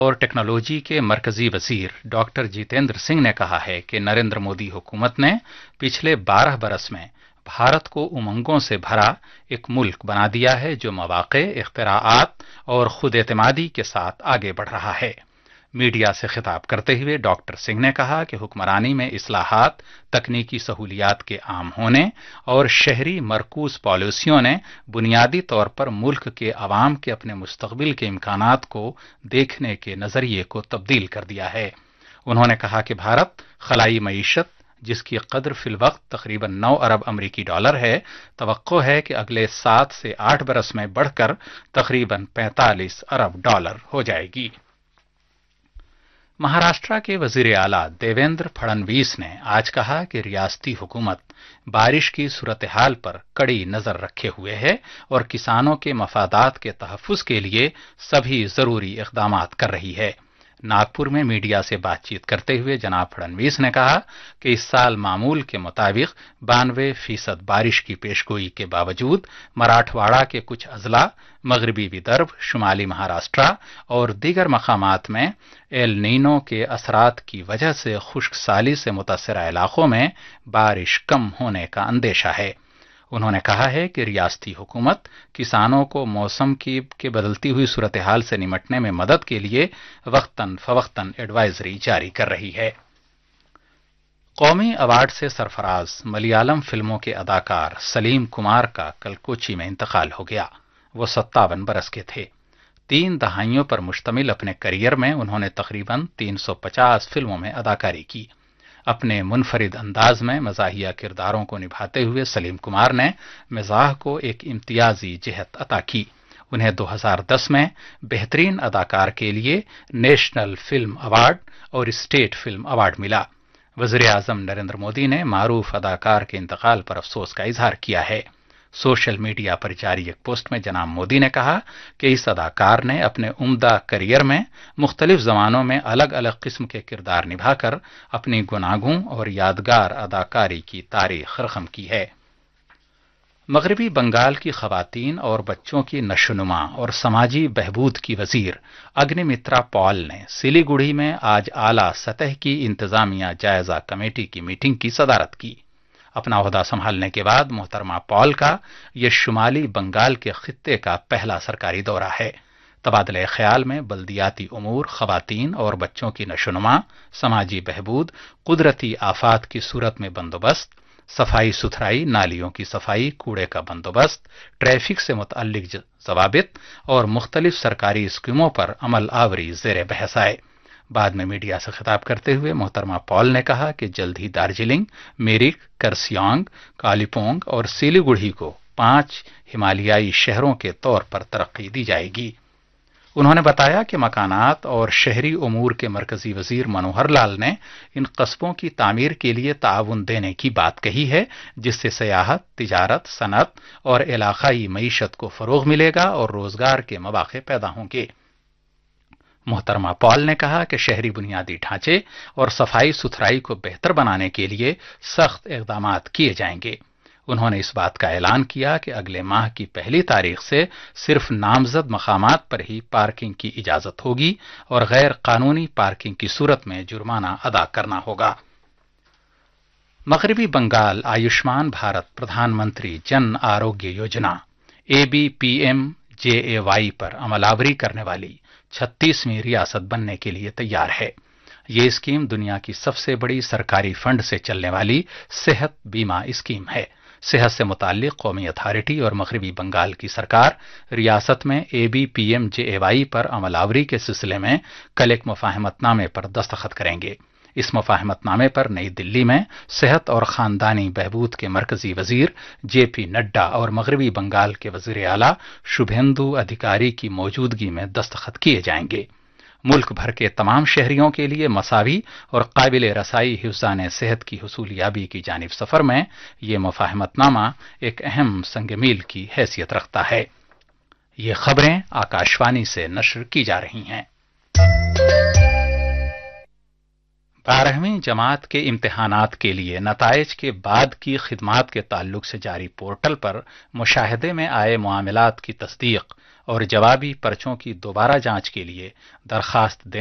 اور ٹیکنالوجی کے مرکزی وزیر ڈاکٹر جتیندر سنگھ نے کہا ہے کہ نریندر مودی حکومت نے پچھلے 12 برس میں بھارت کو امنگوں سے بھرا ایک ملک بنا دیا ہے جو مواقع، اختراعات اور خود اعتمادی کے ساتھ آگے بڑھ رہا ہے۔ میڈیا سے خطاب کرتے ہوئے ڈاکٹر سنگھ نے کہا کہ حکمرانی میں اصلاحات، تکنیکی سہولیات کے عام ہونے اور شہری مرکوز پالیسیوں نے بنیادی طور پر ملک کے عوام کے اپنے مستقبل کے امکانات کو دیکھنے کے نظریے کو تبدیل کر دیا ہے۔ انہوں نے کہا کہ بھارت خلائی معیشت، جس کی قدر فی الوقت تقریباً 9 ارب امریکی ڈالر ہے، توقع ہے کہ اگلے 7 سے 8 برس میں بڑھ کر تقریباً 45 ارب ڈالر ہو جائے گی۔ مہاراشٹر کے وزیر اعلیٰ دیویندر پھڑنویس نے آج کہا کہ ریاستی حکومت بارش کی صورتحال پر کڑی نظر رکھے ہوئے ہے اور کسانوں کے مفادات کے تحفظ کے لیے سبھی ضروری اقدامات کر رہی ہے۔ ناگپور میں میڈیا سے بات چیت کرتے ہوئے جناب پھڑنویس نے کہا کہ اس سال معمول کے مطابق 92% بارش کی پیشگوئی کے باوجود مراٹھواڑہ کے کچھ اضلاع، مغربی ودربھ، شمالی مہاراشٹر اور دیگر مقامات میں ایل نینو کے اثرات کی وجہ سے خشک سالی سے متاثرہ علاقوں میں بارش کم ہونے کا اندیشہ ہے۔ انہوں نے کہا ہے کہ ریاستی حکومت کسانوں کو موسم کی بدلتی ہوئی صورتحال سے نمٹنے میں مدد کے لیے وقتاً فوقتاً ایڈوائزری جاری کر رہی ہے۔ قومی ایوارڈ سے سرفراز ملیالم فلموں کے اداکار سلیم کمار کا کل کوچی میں انتقال ہو گیا۔ وہ 57 برس کے تھے۔ 3 دہائیوں پر مشتمل اپنے کیریئر میں انہوں نے تقریباً 350 فلموں میں اداکاری کی۔ اپنے منفرد انداز میں مزاحیہ کرداروں کو نبھاتے ہوئے سلیم کمار نے مزاح کو ایک امتیازی جہت عطا کی۔ انہیں 2010 میں بہترین اداکار کے لیے نیشنل فلم ایوارڈ اور اسٹیٹ فلم ایوارڈ ملا۔ وزیر اعظم نریندر مودی نے معروف اداکار کے انتقال پر افسوس کا اظہار کیا ہے۔ سوشل میڈیا پر جاری ایک پوسٹ میں جناب مودی نے کہا کہ اس اداکار نے اپنے عمدہ کیریئر میں مختلف زمانوں میں الگ الگ قسم کے کردار نبھا کر اپنی گناگوں اور یادگار اداکاری کی تاریخ رقم کی ہے۔ مغربی بنگال کی خواتین اور بچوں کی نشوونما اور سماجی بہبود کی وزیر اگنی مترا پال نے سیلی گوڑھی میں آج اعلیٰ سطح کی انتظامیہ جائزہ کمیٹی کی میٹنگ کی صدارت کی۔ اپنا عہدہ سنبھالنے کے بعد محترمہ پال کا یہ شمالی بنگال کے خطے کا پہلا سرکاری دورہ ہے۔ تبادلہ خیال میں بلدیاتی امور، خواتین اور بچوں کی نشوونما، سماجی بہبود، قدرتی آفات کی صورت میں بندوبست، صفائی ستھرائی، نالیوں کی صفائی، کوڑے کا بندوبست، ٹریفک سے متعلق ضوابط اور مختلف سرکاری اسکیموں پر عمل آوری زیر بحث آئے۔ بعد میں میڈیا سے خطاب کرتے ہوئے محترمہ پال نے کہا کہ جلد ہی دارجلنگ، میرک، کرسیانگ، کالیپونگ اور سیلی گوڑھی کو 5 ہمالیائی شہروں کے طور پر ترقی دی جائے گی۔ انہوں نے بتایا کہ مکانات اور شہری امور کے مرکزی وزیر منوہر لال نے ان قصبوں کی تعمیر کے لیے تعاون دینے کی بات کہی ہے، جس سے سیاحت، تجارت، صنعت اور علاقائی معیشت کو فروغ ملے گا اور روزگار کے مواقع پیدا ہوں گے۔ محترمہ پال نے کہا کہ شہری بنیادی ڈھانچے اور صفائی ستھرائی کو بہتر بنانے کے لیے سخت اقدامات کیے جائیں گے۔ انہوں نے اس بات کا اعلان کیا کہ اگلے ماہ کی 1 تاریخ سے صرف نامزد مقامات پر ہی پارکنگ کی اجازت ہوگی اور غیر قانونی پارکنگ کی صورت میں جرمانہ ادا کرنا ہوگا۔ مغربی بنگال آیوشمان بھارت پردھان منتری جن آروگیہ یوجنا ABPMJAY پر عمل آوری کرنے والی 36ویں ریاست بننے کے لیے تیار ہے۔ یہ اسکیم دنیا کی سب سے بڑی سرکاری فنڈ سے چلنے والی صحت بیمہ اسکیم ہے۔ صحت سے متعلق قومی اتھارٹی اور مغربی بنگال کی سرکار ریاست میں ABPMJAY پر عمل آوری کے سلسلے میں کل ایک مفاہمت نامے پر دستخط کریں گے۔ اس مفاہمت نامے پر نئی دلی میں صحت اور خاندانی بہبود کے مرکزی وزیر JP نڈا اور مغربی بنگال کے وزیر اعلیٰ شبھیندو ادھیکاری کی موجودگی میں دستخط کیے جائیں گے۔ ملک بھر کے تمام شہریوں کے لیے مساوی اور قابل رسائی حفظان صحت کی حصولیابی کی جانب سفر میں یہ مفاہمت نامہ ایک اہم سنگ میل کی حیثیت رکھتا ہے۔ یہ خبریں آکاشوانی سے نشر کی جا رہی ہیں۔ 12ویں جماعت کے امتحانات کے لیے نتائج کے بعد کی خدمات کے تعلق سے جاری پورٹل پر مشاہدے میں آئے معاملات کی تصدیق اور جوابی پرچوں کی دوبارہ جانچ کے لیے درخواست